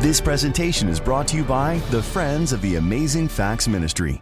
This presentation is brought to you by the Friends of the Amazing Facts Ministry.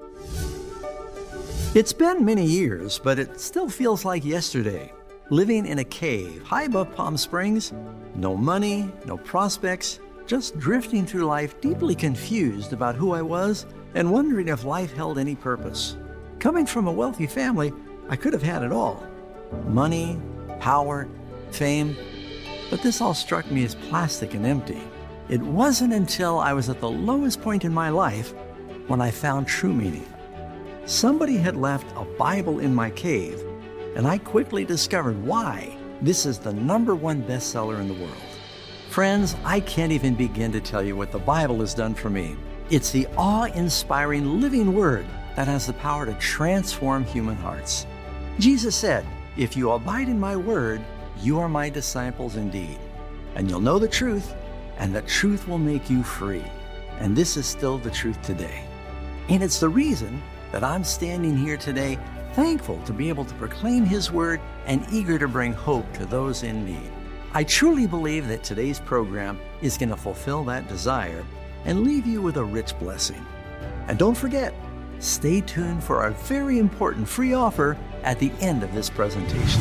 It's been many years, but it still feels like yesterday. Living in a cave high above Palm Springs, no money, no prospects, just drifting through life deeply confused about who I was and wondering if life held any purpose. Coming from a wealthy family, I could have had it all. Money, power, fame, but this all struck me as plastic and empty. It wasn't until I was at the lowest point in my life when I found true meaning. Somebody had left a Bible in my cave, and I quickly discovered why this is the #1 bestseller in the world. Friends, I can't even begin to tell you what the Bible has done for me. It's the awe-inspiring living word that has the power to transform human hearts. Jesus said, "If you abide in my word, you are my disciples indeed, and you'll know the truth, and the truth will make you free." And this is still the truth today. And it's the reason that I'm standing here today, thankful to be able to proclaim His word and eager to bring hope to those in need. I truly believe that today's program is going to fulfill that desire and leave you with a rich blessing. And don't forget, stay tuned for our very important free offer at the end of this presentation.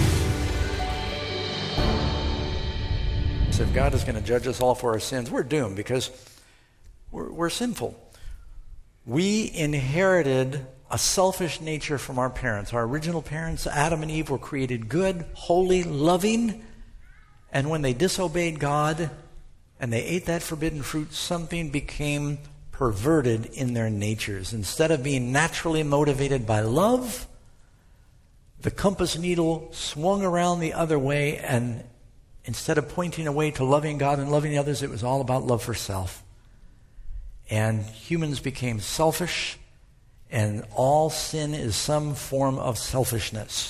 If God is going to judge us all for our sins, we're doomed because we're sinful. We inherited a selfish nature from our parents. Our original parents, Adam and Eve, were created good, holy, loving, and when they disobeyed God and they ate that forbidden fruit, something became perverted in their natures. Instead of being naturally motivated by love, the compass needle swung around the other way, and instead of pointing away to loving God and loving others, it was all about love for self. And humans became selfish, and all sin is some form of selfishness.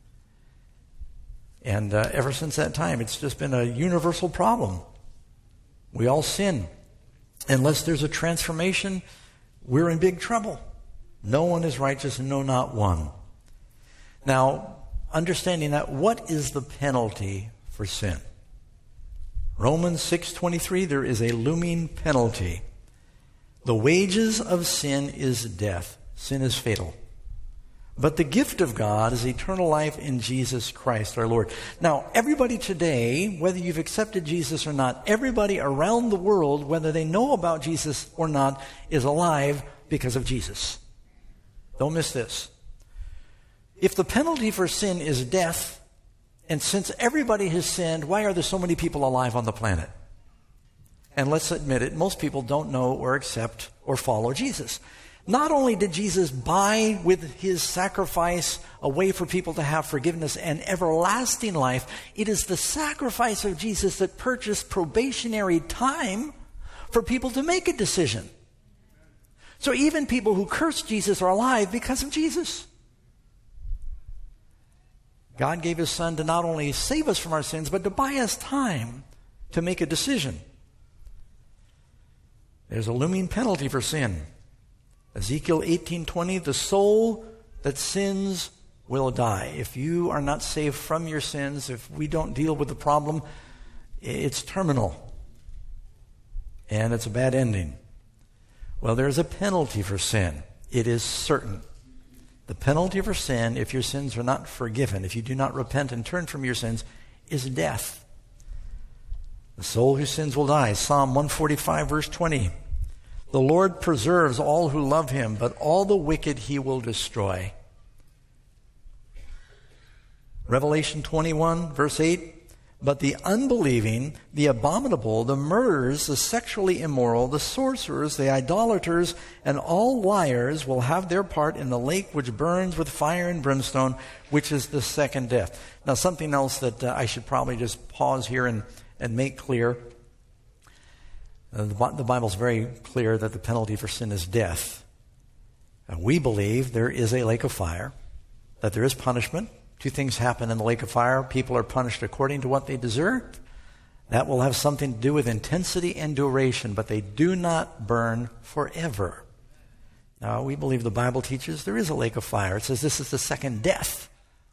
And ever since that time, it's just been a universal problem. We all sin. Unless there's a transformation, we're in big trouble. No one is righteous, and no, not one. Now, understanding that, what is the penalty for sin? Romans 6:23, there is a looming penalty. The wages of sin is death. Sin is fatal. But the gift of God is eternal life in Jesus Christ our Lord. Now, everybody today, whether you've accepted Jesus or not, everybody around the world, whether they know about Jesus or not, is alive because of Jesus. Don't miss this. If the penalty for sin is death, and since everybody has sinned, why are there so many people alive on the planet? And let's admit it, most people don't know or accept or follow Jesus. Not only did Jesus buy with His sacrifice a way for people to have forgiveness and everlasting life, it is the sacrifice of Jesus that purchased probationary time for people to make a decision. So even people who curse Jesus are alive because of Jesus. God gave His Son to not only save us from our sins, but to buy us time to make a decision. There's a looming penalty for sin. Ezekiel 18:20, the soul that sins will die. If you are not saved from your sins, if we don't deal with the problem, it's terminal. And it's a bad ending. Well, there's a penalty for sin. It is certain. The penalty for sin, if your sins are not forgiven, if you do not repent and turn from your sins, is death. The soul who sins will die. Psalm 145, verse 20. The Lord preserves all who love Him, but all the wicked He will destroy. Revelation 21, verse 8. But the unbelieving, the abominable, the murderers, the sexually immoral, the sorcerers, the idolaters, and all liars will have their part in the lake which burns with fire and brimstone, which is the second death. Now, something else that I should probably just pause here and make clear. The Bible's very clear that the penalty for sin is death. And we believe there is a lake of fire, that there is punishment. Two things happen in the lake of fire. People are punished according to what they deserve. That will have something to do with intensity and duration, but they do not burn forever. Now, we believe the Bible teaches there is a lake of fire. It says this is the second death.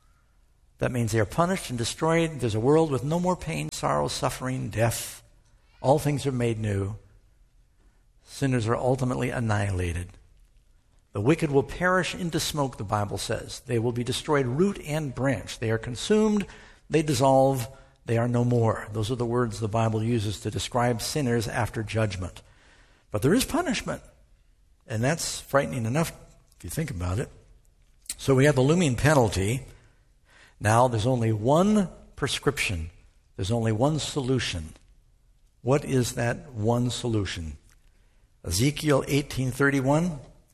That means they are punished and destroyed. There's a world with no more pain, sorrow, suffering, death, All things are made new. Sinners are ultimately annihilated. The wicked will perish into smoke, the Bible says. They will be destroyed root and branch. They are consumed, they dissolve, they are no more. Those are the words the Bible uses to describe sinners after judgment. But there is punishment, and that's frightening enough if you think about it. So we have the looming penalty. Now there's only one prescription. There's only one solution. What is that one solution? Ezekiel 18:31.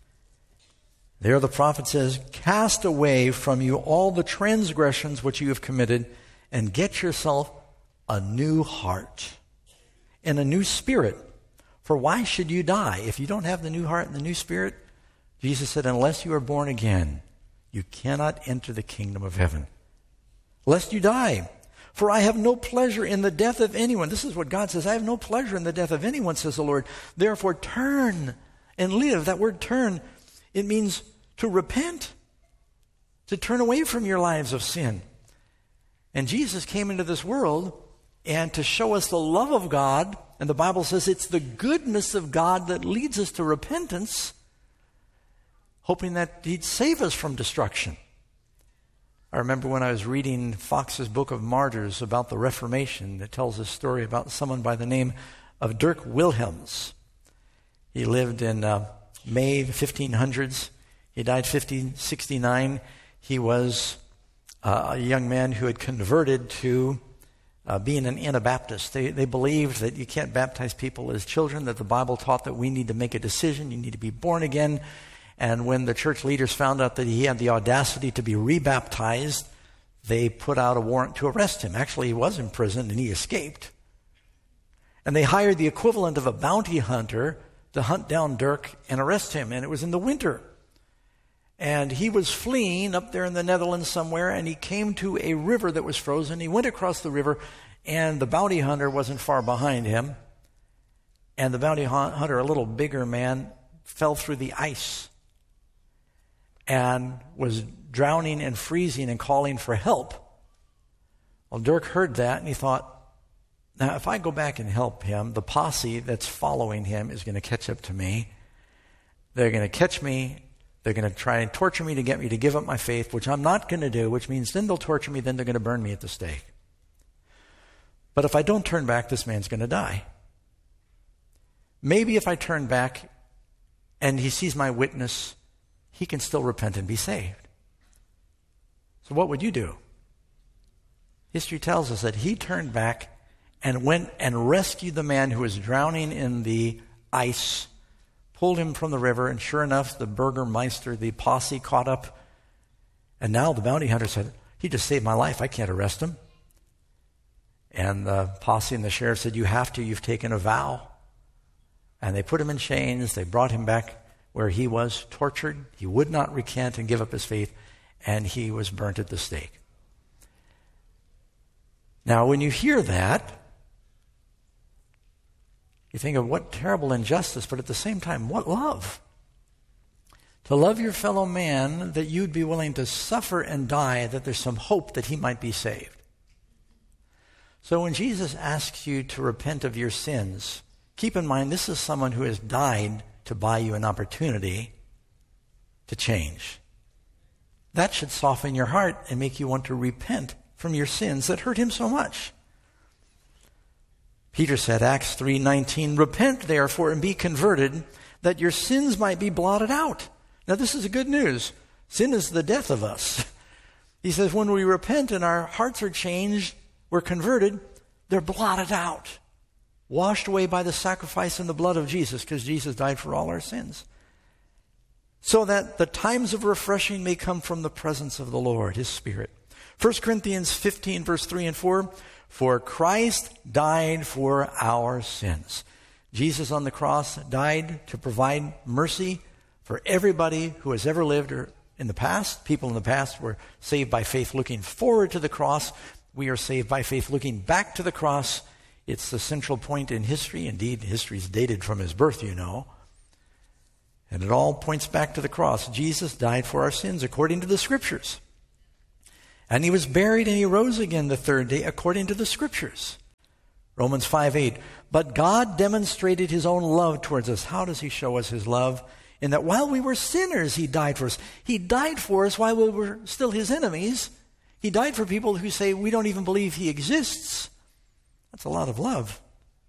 There the prophet says, "Cast away from you all the transgressions which you have committed, and get yourself a new heart and a new spirit. For why should you die?" If you don't have the new heart and the new spirit, Jesus said, unless you are born again, you cannot enter the kingdom of heaven. Lest you die. For I have no pleasure in the death of anyone. This is what God says. I have no pleasure in the death of anyone, says the Lord. Therefore turn and live. That word turn, it means to repent, to turn away from your lives of sin. And Jesus came into this world and to show us the love of God, and the Bible says it's the goodness of God that leads us to repentance, hoping that He'd save us from destruction. I remember when I was reading Fox's Book of Martyrs about the Reformation that tells a story about someone by the name of Dirk Wilhelms. He lived in May 1500s. He died 1569. He was a young man who had converted to being an Anabaptist. They believed that you can't baptize people as children, that the Bible taught that we need to make a decision, you need to be born again. And when the church leaders found out that he had the audacity to be rebaptized, they put out a warrant to arrest him. Actually, he was in prison and he escaped. And they hired the equivalent of a bounty hunter to hunt down Dirk and arrest him. And it was in the winter. And he was fleeing up there in the Netherlands somewhere, and he came to a river that was frozen. He went across the river, and the bounty hunter wasn't far behind him. And the bounty hunter, a little bigger man, fell through the ice and was drowning and freezing and calling for help. Well, Dirk heard that, and he thought, now if I go back and help him, the posse that's following him is going to catch up to me. They're going to catch me. They're going to try and torture me to get me to give up my faith, which I'm not going to do, which means then they'll torture me, then they're going to burn me at the stake. But if I don't turn back, this man's going to die. Maybe if I turn back and he sees my witness, he can still repent and be saved. So what would you do? History tells us that he turned back and went and rescued the man who was drowning in the ice, pulled him from the river, and sure enough, the Burgermeister, the posse, caught up. And now the bounty hunter said, he just saved my life, I can't arrest him. And the posse and the sheriff said, you have to, you've taken a vow. And they put him in chains, they brought him back where he was tortured. He would not recant and give up his faith, and he was burnt at the stake. Now, when you hear that, you think of what terrible injustice, but at the same time, what love. To love your fellow man, that you'd be willing to suffer and die, that there's some hope that he might be saved. So when Jesus asks you to repent of your sins, keep in mind this is someone who has died to buy you an opportunity to change. That should soften your heart and make you want to repent from your sins that hurt him so much. Peter said, Acts 3:19, repent therefore and be converted, that your sins might be blotted out. Now this is the good news. Sin is the death of us. He says when we repent and our hearts are changed, we're converted, they're blotted out, washed away by the sacrifice and the blood of Jesus, because Jesus died for all our sins. So that the times of refreshing may come from the presence of the Lord, His Spirit. 1 Corinthians 15, verse 3 and 4, for Christ died for our sins. Jesus on the cross died to provide mercy for everybody who has ever lived or in the past. People in the past were saved by faith looking forward to the cross. We are saved by faith looking back to the cross. It's the central point in history. Indeed, history is dated from his birth, you know. And it all points back to the cross. Jesus died for our sins according to the Scriptures. And he was buried and he rose again the third day according to the Scriptures. Romans 5:8. But God demonstrated his own love towards us. How does he show us his love? In that while we were sinners, he died for us. He died for us while we were still his enemies. He died for people who say we don't even believe he exists. That's a lot of love.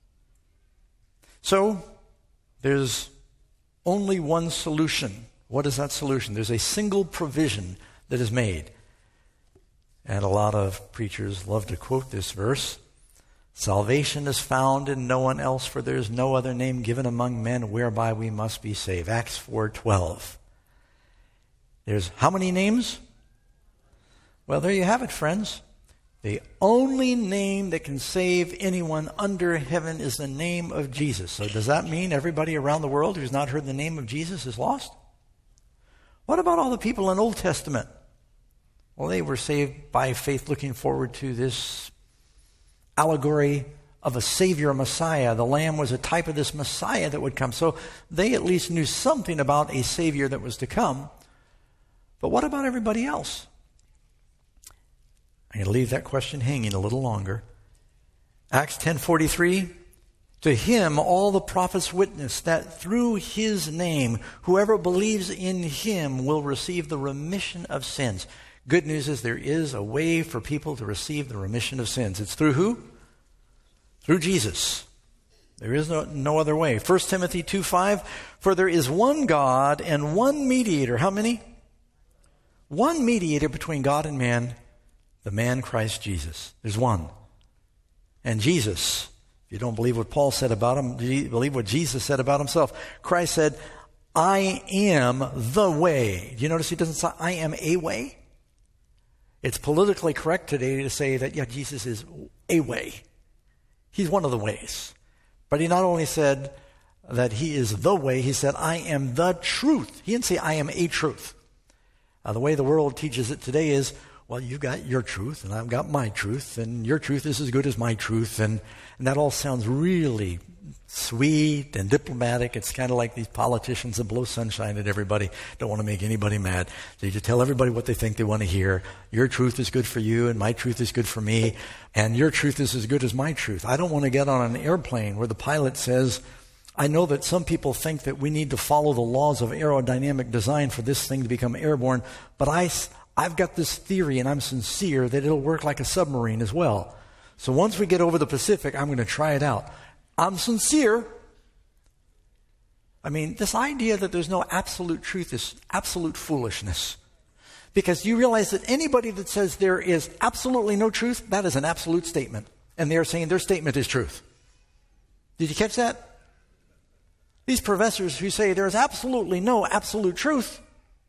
So, there's only one solution. What is that solution? There's a single provision that is made. And a lot of preachers love to quote this verse. Salvation is found in no one else, for there is no other name given among men whereby we must be saved. Acts 4:12. There's how many names? Well, there you have it, friends. The only name that can save anyone under heaven is the name of Jesus. So does that mean everybody around the world who's not heard the name of Jesus is lost? What about all the people in Old Testament? Well, they were saved by faith looking forward to this allegory of a Savior, a Messiah. The Lamb was a type of this Messiah that would come. So they at least knew something about a Savior that was to come. But what about everybody else? I'm going to leave that question hanging a little longer. Acts 10:43, to him all the prophets witness that through his name, whoever believes in him will receive the remission of sins. Good news is there is a way for people to receive the remission of sins. It's through who? Through Jesus. There is no other way. 1 Timothy 2:5, for there is one God and one mediator. How many? One mediator between God and man, the man Christ Jesus. There's one. And Jesus, if you don't believe what Paul said about him, believe what Jesus said about himself. Christ said, I am the way. Do you notice he doesn't say, I am a way? It's politically correct today to say that, yeah, Jesus is a way. He's one of the ways. But he not only said that he is the way, he said, I am the truth. He didn't say, I am a truth. The way the world teaches it today is, well, you've got your truth, and I've got my truth, and your truth is as good as my truth, and that all sounds really sweet and diplomatic. It's kind of like these politicians that blow sunshine at everybody, don't want to make anybody mad. They just tell everybody what they think they want to hear. Your truth is good for you, and my truth is good for me, and your truth is as good as my truth. I don't want to get on an airplane where the pilot says, I know that some people think that we need to follow the laws of aerodynamic design for this thing to become airborne, but I've got this theory, and I'm sincere, that it'll work like a submarine as well. So once we get over the Pacific, I'm going to try it out. I'm sincere. I mean, this idea that there's no absolute truth is absolute foolishness. Because you realize that anybody that says there is absolutely no truth, that is an absolute statement. And they're saying their statement is truth. Did you catch that? These professors who say there's absolutely no absolute truth,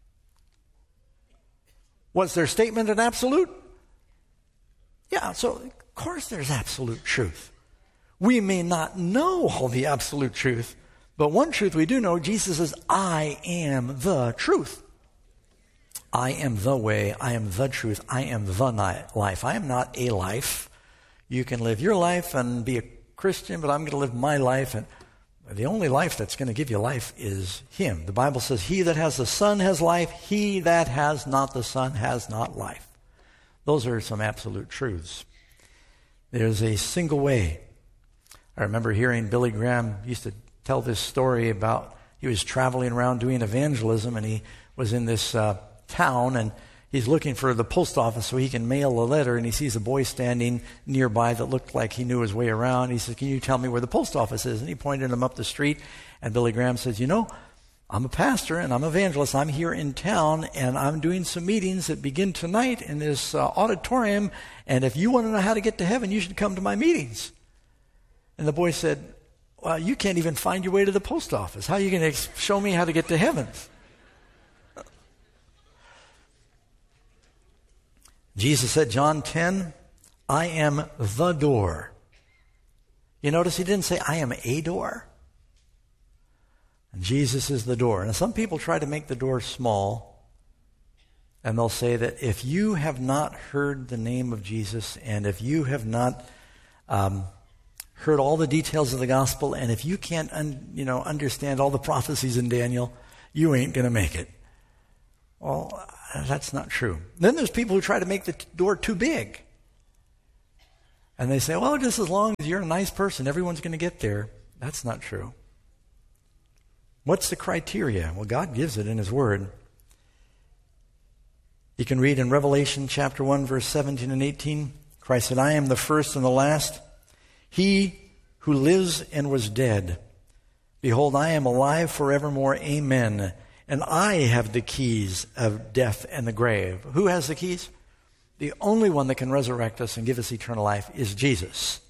was their statement an absolute? Yeah, so of course there's absolute truth. We may not know all the absolute truth, but one truth we do know, Jesus says, I am the truth. I am the way, I am the truth, I am the life. I am not a life. You can live your life and be a Christian, but I'm going to live my life, and the only life that's going to give you life is him. The Bible says, he that has the Son has life. He that has not the Son has not life. Those are some absolute truths. There's a single way. I remember hearing Billy Graham used to tell this story about he was traveling around doing evangelism, and he was in this town, and he's looking for the post office so he can mail a letter, and he sees a boy standing nearby that looked like he knew his way around. He says, can you tell me where the post office is? And he pointed him up the street, and Billy Graham says, you know, I'm a pastor and I'm an evangelist. I'm here in town, and I'm doing some meetings that begin tonight in this auditorium, and if you want to know how to get to heaven, you should come to my meetings. And the boy said, well, you can't even find your way to the post office. How are you going to show me how to get to heaven? Jesus said, John 10, I am the door. You notice he didn't say, I am a door. And Jesus is the door. Now, some people try to make the door small, and they'll say that if you have not heard the name of Jesus, and if you have not heard all the details of the gospel, and if you can't understand all the prophecies in Daniel, you ain't going to make it. Well, that's not true. Then there's people who try to make the door too big. And they say, well, just as long as you're a nice person, everyone's going to get there. That's not true. What's the criteria? Well, God gives it in His Word. You can read in Revelation chapter 1, verse 17 and 18. Christ said, I am the first and the last. He who lives and was dead. Behold, I am alive forevermore. Amen. And I have the keys of death and the grave. Who has the keys? The only one that can resurrect us and give us eternal life is Jesus.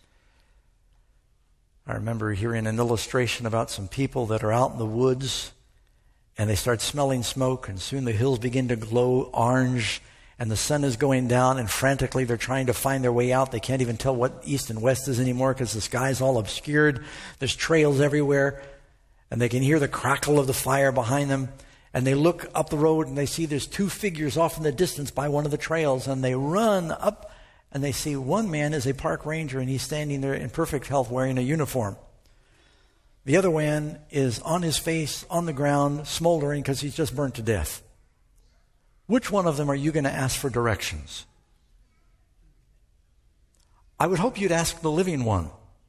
I remember hearing an illustration about some people that are out in the woods and they start smelling smoke, and soon the hills begin to glow orange and the sun is going down, and frantically they're trying to find their way out. They can't even tell what east and west is anymore because the sky's all obscured. There's trails everywhere, and they can hear the crackle of the fire behind them. And they look up the road and they see there's two figures off in the distance by one of the trails, and they run up and they see one man is a park ranger and he's standing there in perfect health wearing a uniform. The other man is on his face, on the ground, smoldering because he's just burnt to death. Which one of them are you going to ask for directions? I would hope you'd ask the living one.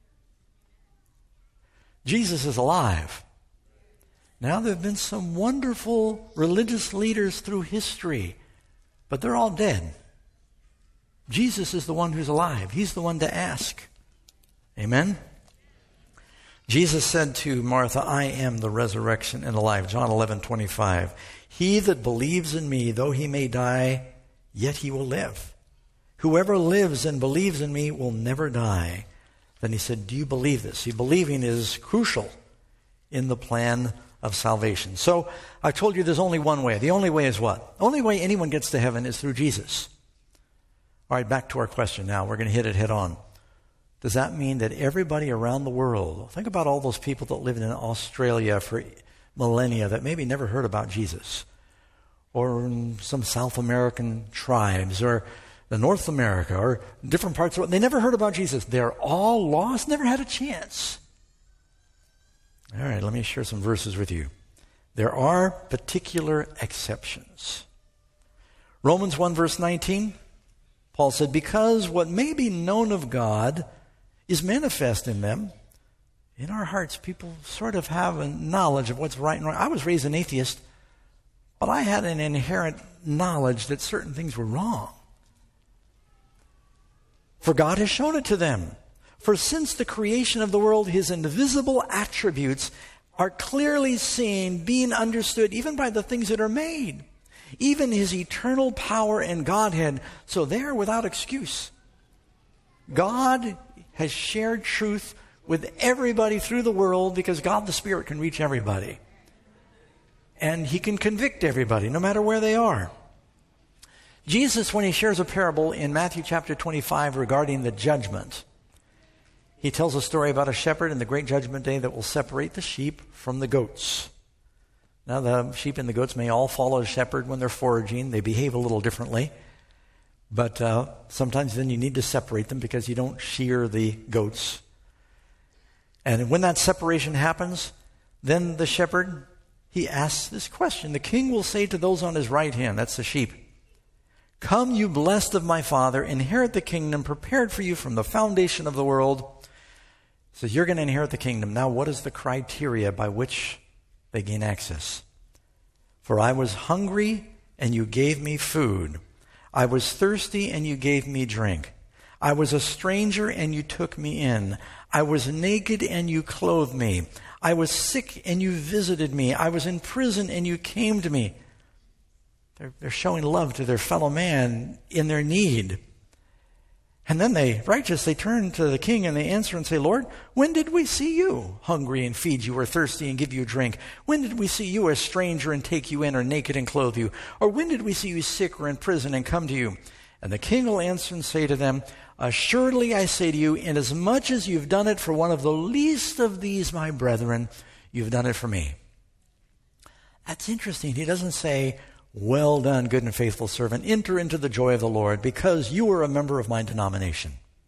Jesus is alive. Now, there have been some wonderful religious leaders through history, but they're all dead. Jesus is the one who's alive. He's the one to ask. Amen? Jesus said to Martha, I am the resurrection and the life. John 11:25. He that believes in me, though he may die, yet he will live. Whoever lives and believes in me will never die. Then he said, do you believe this? See, believing is crucial in the plan of salvation. So I told you there's only one way. The only way is what? The only way anyone gets to heaven is through Jesus. All right, back to our question now. We're going to hit it head on. Does that mean that everybody around the world, think about all those people that lived in Australia for millennia that maybe never heard about Jesus, or in some South American tribes, or the North America, or different parts of the world, they never heard about Jesus. They're all lost, never had a chance. All right, let me share some verses with you. There are particular exceptions. Romans 1 verse 19, Paul said, because what may be known of God is manifest in them. In our hearts, people sort of have a knowledge of what's right and wrong. I was raised an atheist, but I had an inherent knowledge that certain things were wrong. For God has shown it to them. For since the creation of the world, His invisible attributes are clearly seen, being understood even by the things that are made, even His eternal power and Godhead, so they are without excuse. God has shared truth with everybody through the world because God the Spirit can reach everybody. And He can convict everybody, no matter where they are. Jesus, when He shares a parable in Matthew chapter 25 regarding the judgment, He tells a story about a shepherd in the great judgment day that will separate the sheep from the goats. Now, the sheep and the goats may all follow a shepherd when they're foraging. They behave a little differently. But sometimes then you need to separate them because you don't shear the goats. And when that separation happens, then the shepherd, he asks this question. The king will say to those on his right hand, that's the sheep, come, you blessed of my Father, inherit the kingdom prepared for you from the foundation of the world. He says, you're going to inherit the kingdom. Now, what is the criteria by which they gain access? For I was hungry, and you gave me food. I was thirsty, and you gave me drink. I was a stranger, and you took me in. I was naked, and you clothed me. I was sick, and you visited me. I was in prison, and you came to me. They're showing love to their fellow man in their need. And then they turn to the king and they answer and say, Lord, when did we see you hungry and feed you, or thirsty and give you drink? When did we see you a stranger and take you in, or naked and clothe you? Or when did we see you sick or in prison and come to you? And the king will answer and say to them, assuredly I say to you, inasmuch as you've done it for one of the least of these, my brethren, you've done it for me. That's interesting. He doesn't say, well done, good and faithful servant. Enter into the joy of the Lord, because you are a member of my denomination.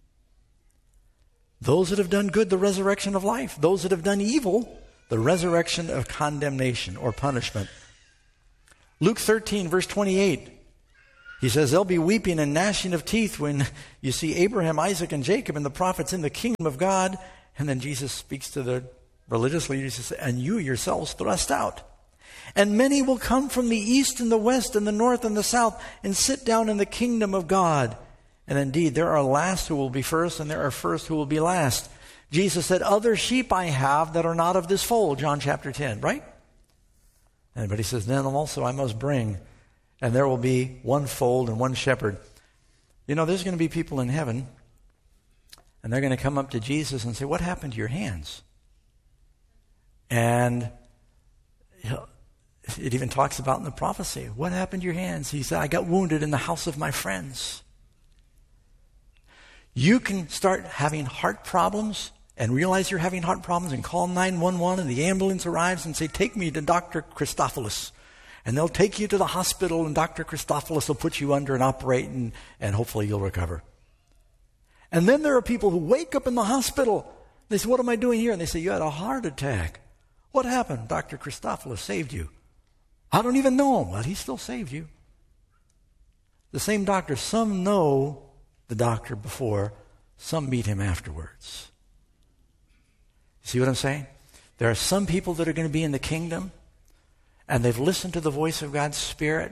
Those that have done good, the resurrection of life. Those that have done evil, the resurrection of condemnation or punishment. Luke 13, verse 28. He says there'll be weeping and gnashing of teeth when you see Abraham, Isaac, and Jacob and the prophets in the kingdom of God. And then Jesus speaks to the religious leaders, and you yourselves thrust out. And many will come from the east and the west and the north and the south and sit down in the kingdom of God. And indeed, there are last who will be first, and there are first who will be last. Jesus said, other sheep I have that are not of this fold, John chapter 10, right? But he says, then also I must bring, and there will be one fold and one shepherd. You know, there's going to be people in heaven, and they're going to come up to Jesus and say, what happened to your hands? And it even talks about in the prophecy, what happened to your hands? He said, I got wounded in the house of my friends. You can start having heart problems and realize you're having heart problems and call 911 and the ambulance arrives and say, take me to Dr. Christophilus. And they'll take you to the hospital and Dr. Christophilus will put you under and operate and hopefully you'll recover. And then there are people who wake up in the hospital. They say, what am I doing here? And they say, you had a heart attack. What happened? Dr. Christophilus saved you. I don't even know him, but he still saved you. The same doctor, some know the doctor before, some meet him afterwards. See what I'm saying? There are some people that are going to be in the kingdom, and they've listened to the voice of God's Spirit.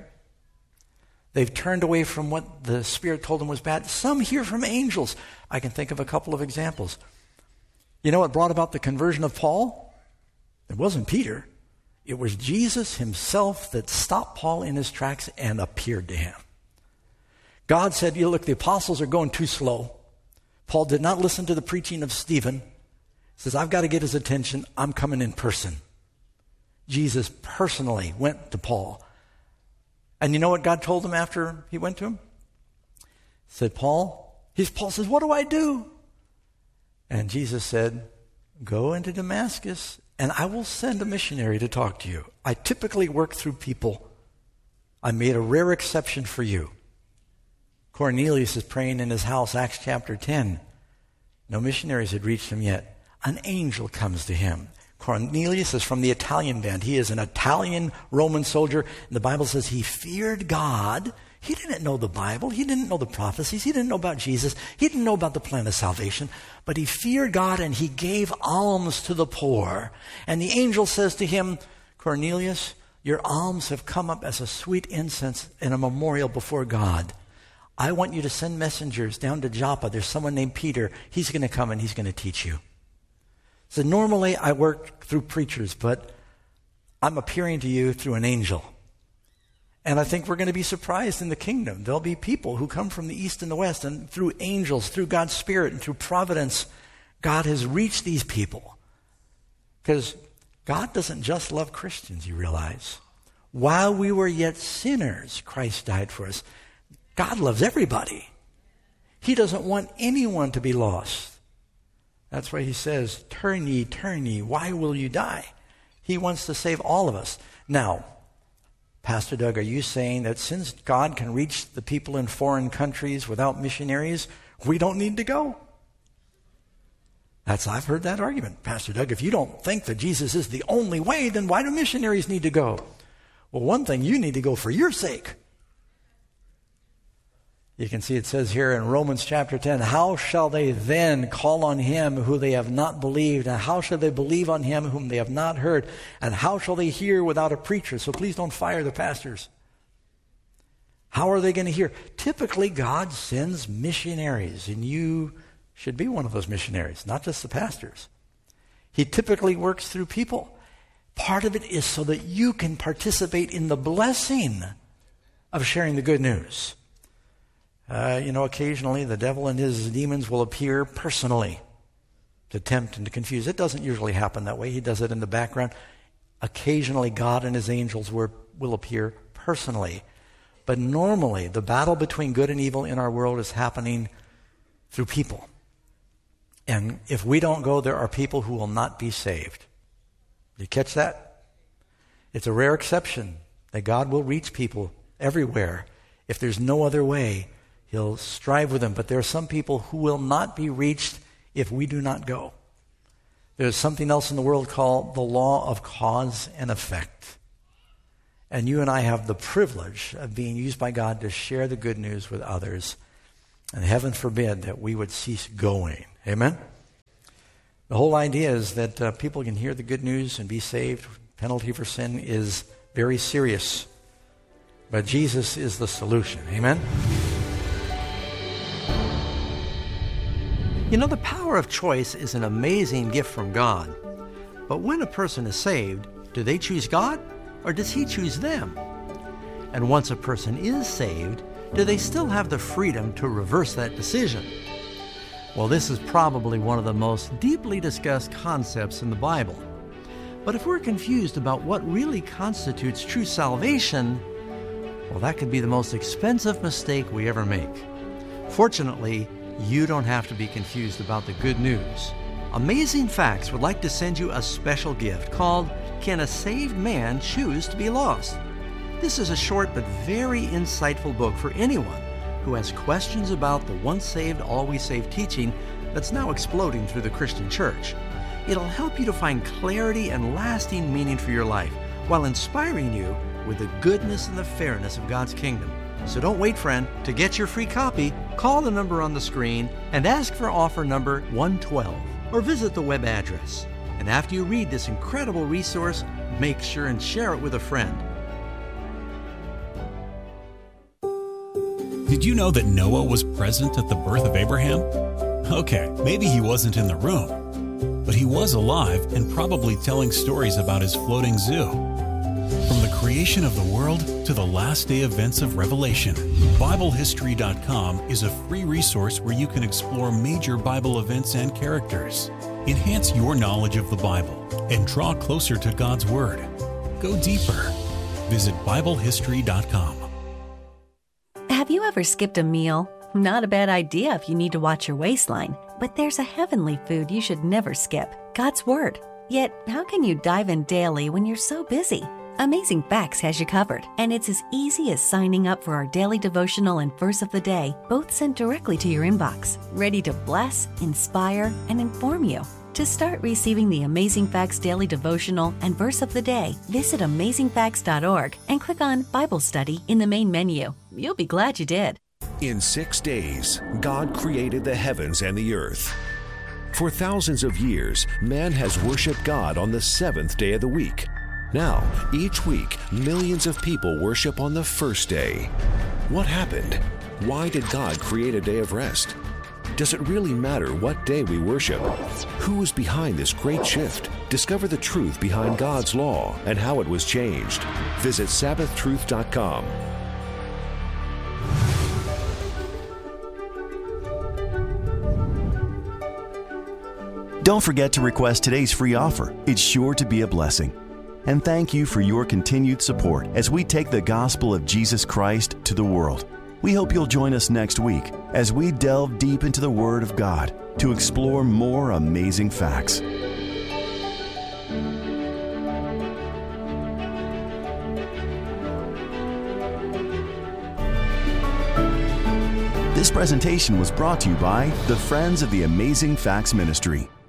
They've turned away from what the Spirit told them was bad. Some hear from angels. I can think of a couple of examples. You know what brought about the conversion of Paul? It wasn't Peter. It was Jesus himself that stopped Paul in his tracks and appeared to him. God said, look, the apostles are going too slow. Paul did not listen to the preaching of Stephen. He says, I've got to get his attention. I'm coming in person. Jesus personally went to Paul. And you know what God told him after he went to him? He said, Paul says, what do I do? And Jesus said, go into Damascus and I will send a missionary to talk to you. I typically work through people. I made a rare exception for you. Cornelius is praying in his house, Acts chapter 10. No missionaries had reached him yet. An angel comes to him. Cornelius is from the Italian band. He is an Italian Roman soldier. And the Bible says he feared God. He didn't know the Bible. He didn't know the prophecies. He didn't know about Jesus. He didn't know about the plan of salvation. But he feared God and he gave alms to the poor. And the angel says to him, Cornelius, your alms have come up as a sweet incense and a memorial before God. I want you to send messengers down to Joppa. There's someone named Peter. He's going to come and he's going to teach you. So normally I work through preachers, but I'm appearing to you through an angel. And I think we're going to be surprised in the kingdom. There'll be people who come from the east and the west, and through angels, through God's Spirit, and through providence, God has reached these people. Because God doesn't just love Christians, you realize. While we were yet sinners, Christ died for us. God loves everybody. He doesn't want anyone to be lost. That's why he says, turn ye, why will you die? He wants to save all of us. Now, Pastor Doug, are you saying that since God can reach the people in foreign countries without missionaries, we don't need to go? I've heard that argument. Pastor Doug, if you don't think that Jesus is the only way, then why do missionaries need to go? Well, one thing, you need to go for your sake. You can see it says here in Romans chapter 10, how shall they then call on him who they have not believed? And how shall they believe on him whom they have not heard? And how shall they hear without a preacher? So please don't fire the pastors. How are they going to hear? Typically, God sends missionaries, and you should be one of those missionaries, not just the pastors. He typically works through people. Part of it is so that you can participate in the blessing of sharing the good news. Occasionally the devil and his demons will appear personally to tempt and to confuse. It doesn't usually happen that way. He does it in the background. Occasionally God and his angels will appear personally. But normally the battle between good and evil in our world is happening through people. And if we don't go, there are people who will not be saved. Did you catch that? It's a rare exception that God will reach people everywhere. If there's no other way, he'll strive with them. But there are some people who will not be reached if we do not go. There's something else in the world called the law of cause and effect. And you and I have the privilege of being used by God to share the good news with others. And heaven forbid that we would cease going. Amen? The whole idea is that people can hear the good news and be saved. Penalty for sin is very serious. But Jesus is the solution. Amen? You know, the power of choice is an amazing gift from God. But when a person is saved, do they choose God or does He choose them? And once a person is saved, do they still have the freedom to reverse that decision? Well, this is probably one of the most deeply discussed concepts in the Bible. But if we're confused about what really constitutes true salvation, well, that could be the most expensive mistake we ever make. Fortunately, you don't have to be confused about the good news. Amazing Facts would like to send you a special gift called Can a Saved Man Choose to Be Lost? This is a short but very insightful book for anyone who has questions about the once saved, always saved teaching that's now exploding through the Christian church. It'll help you to find clarity and lasting meaning for your life while inspiring you with the goodness and the fairness of God's kingdom. So don't wait, friend. To get your free copy, call the number on the screen and ask for offer number 112 or visit the web address. And after you read this incredible resource, make sure and share it with a friend. Did you know that Noah was present at the birth of Abraham? Okay, maybe he wasn't in the room, but he was alive and probably telling stories about his floating zoo. From the creation of the world to the last day events of Revelation, BibleHistory.com is a free resource where you can explore major Bible events and characters. Enhance your knowledge of the Bible and draw closer to God's Word. Go deeper. Visit BibleHistory.com. Have you ever skipped a meal? Not a bad idea if you need to watch your waistline. But there's a heavenly food you should never skip, God's Word. Yet, how can you dive in daily when you're so busy? Amazing Facts has you covered, and it's as easy as signing up for our daily devotional and verse of the day, both sent directly to your inbox, ready to bless, inspire, and inform you. To start receiving the Amazing Facts daily devotional and verse of the day, visit amazingfacts.org and click on Bible Study in the main menu. You'll be glad you did. In 6 days, God created the heavens and the earth. For thousands of years, man has worshiped God on the 7th day of the week. Now, each week, millions of people worship on the first day. What happened? Why did God create a day of rest? Does it really matter what day we worship? Who is behind this great shift? Discover the truth behind God's law and how it was changed. Visit SabbathTruth.com. Don't forget to request today's free offer. It's sure to be a blessing. And thank you for your continued support as we take the gospel of Jesus Christ to the world. We hope you'll join us next week as we delve deep into the Word of God to explore more amazing facts. This presentation was brought to you by the Friends of the Amazing Facts Ministry.